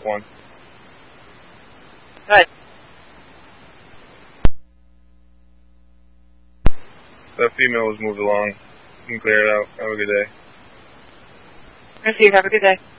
1. Good. That female was moved along. You can clear it out. Have a good day. Thank you. Have a good day.